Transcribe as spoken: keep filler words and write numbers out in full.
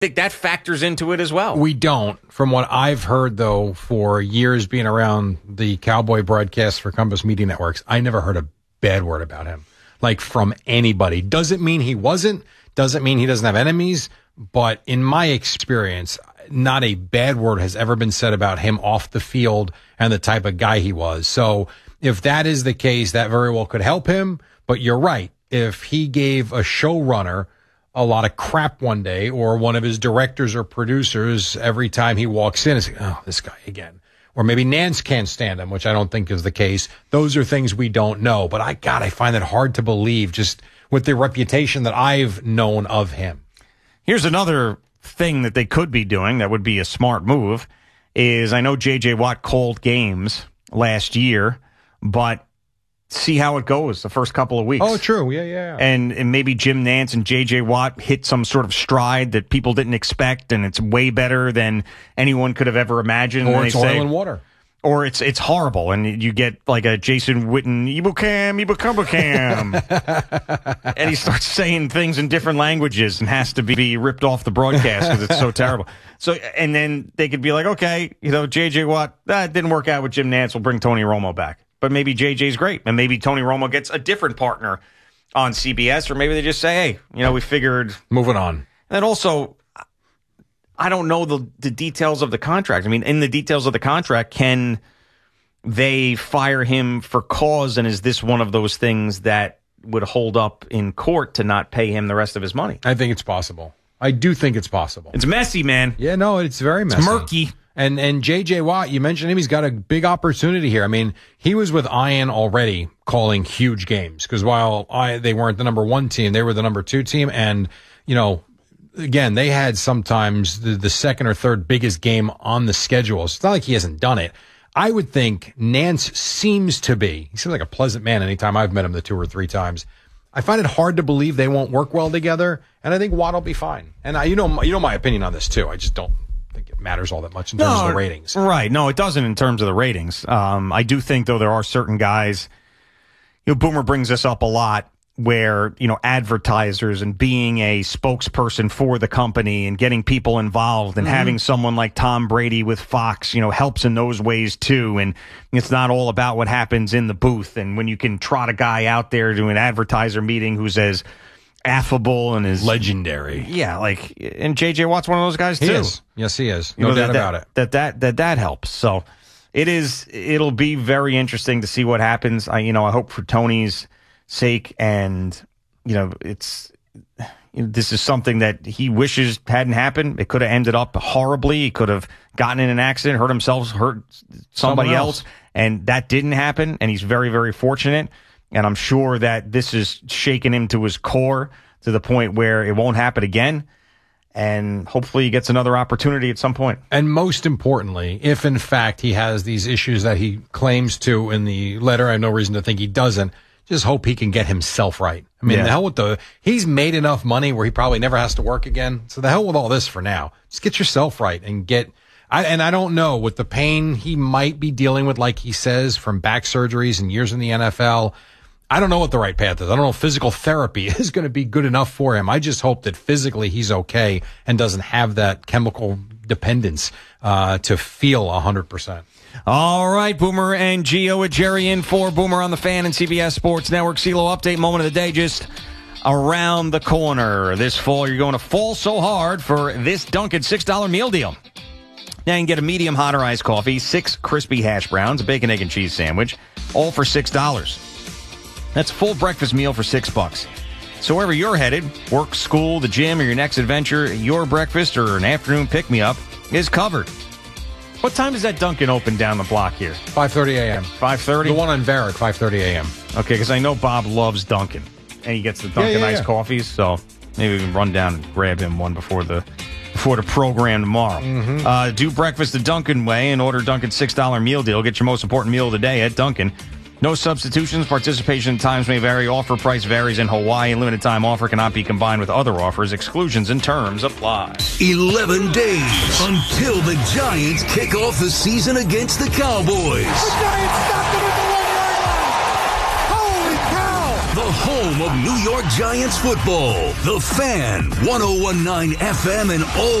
think that factors into it as well. We don't. From what I've heard, though, for years being around the Cowboy broadcast for Compass Media Networks, I never heard a bad word about him, like from anybody. Doesn't mean he wasn't, doesn't mean he doesn't have enemies, but in my experience, not a bad word has ever been said about him off the field and the type of guy he was. So if that is the case, that very well could help him. But you're right. If he gave a showrunner a lot of crap one day, or one of his directors or producers every time he walks in, is like, oh, this guy again. Or maybe Nance can't stand him, which I don't think is the case. Those are things we don't know. But I, God, I find it hard to believe just with the reputation that I've known of him. Here's another thing that they could be doing that would be a smart move is I know J J. Watt called games last year, but see how it goes the first couple of weeks. Oh, true. Yeah, yeah. And, and maybe Jim Nance and J J. Watt hit some sort of stride that people didn't expect, and it's way better than anyone could have ever imagined. Or and it's they oil say, and water. Or it's it's horrible, and you get like a Jason Witten, Ibukam, Ibukam, and he starts saying things in different languages and has to be, be ripped off the broadcast because it's so terrible. So, and then they could be like, okay, you know, J J. Watt, that didn't work out with Jim Nance, we'll bring Tony Romo back. But maybe J J's great, and maybe Tony Romo gets a different partner on C B S, or maybe they just say, hey, you know, we figured. Moving on. And also, I don't know the, the details of the contract. I mean, in the details of the contract, can they fire him for cause? And is this one of those things that would hold up in court to not pay him the rest of his money? I think it's possible. I do think it's possible. It's messy, man. Yeah, no, it's very messy. It's murky. And and J J. Watt, you mentioned him. He's got a big opportunity here. I mean, he was with Ian already calling huge games because while I they weren't the number one team, they were the number two team. And, you know, again, they had sometimes the, the second or third biggest game on the schedule. So it's not like he hasn't done it. I would think Nance seems to be. He seems like a pleasant man anytime I've met him the two or three times. I find it hard to believe they won't work well together, and I think Watt will be fine. And I, you know, you know my opinion on this too. I just don't think it matters all that much in terms no, of the ratings. Right. No, it doesn't in terms of the ratings. Um, I do think, though, there are certain guys, you know, Boomer brings this up a lot, where, you know, advertisers and being a spokesperson for the company and getting people involved and mm-hmm. having someone like Tom Brady with Fox, you know, helps in those ways too. And it's not all about what happens in the booth. And when you can trot a guy out there to an advertiser meeting who's as affable and is legendary. Yeah, like, and J J. Watt's one of those guys too. He is. Yes, he is. No you know, doubt that, about it. That that that that helps. So it is. It'll be very interesting to see what happens. I, you know, I hope for Tony's sake, and you know, it's you know, this is something that he wishes hadn't happened. It could have ended up horribly. He could have gotten in an accident, hurt himself, hurt somebody else. else, and that didn't happen. And he's very, very fortunate. And I'm sure that this is shaking him to his core to the point where it won't happen again. And hopefully he gets another opportunity at some point. And most importantly, if in fact he has these issues that he claims to in the letter, I have no reason to think he doesn't, just hope he can get himself right. I mean, yeah. the hell with the, he's made enough money where he probably never has to work again. So the hell with all this for now. Just get yourself right and get, I, and I don't know, with the pain he might be dealing with, like he says, from back surgeries and years in the N F L, I don't know what the right path is. I don't know if physical therapy is going to be good enough for him. I just hope that physically he's okay and doesn't have that chemical dependence uh, to feel one hundred percent. All right, Boomer and Gio with Jerry in for Boomer on the Fan and C B S Sports Network. CeeLo update, moment of the day, just around the corner. This fall, you're going to fall so hard for this Dunkin' six dollar meal deal. Now you can get a medium hot or iced coffee, six crispy hash browns, a bacon, egg, and cheese sandwich, all for six dollars. That's a full breakfast meal for six bucks. So wherever you're headed, work, school, the gym, or your next adventure, your breakfast or an afternoon pick-me-up is covered. What time does that Dunkin' open down the block here? five thirty a.m. five thirty? The one on Varick, five thirty a.m. Okay, because I know Bob loves Dunkin', and he gets the Dunkin' yeah, yeah, iced yeah. coffees, so maybe we can run down and grab him one before the before the program tomorrow. Mm-hmm. Uh, do breakfast the Dunkin' way and order Dunkin' six dollar meal deal. Get your most important meal of the day at Dunkin'. No substitutions. Participation times may vary. Offer price varies in Hawaii. Limited time offer cannot be combined with other offers. Exclusions and terms apply. eleven days until the Giants kick off the season against the Cowboys. The Giants stopped them at the one-yard line. Holy cow! The home of New York Giants football. The Fan, one oh one point nine F M and all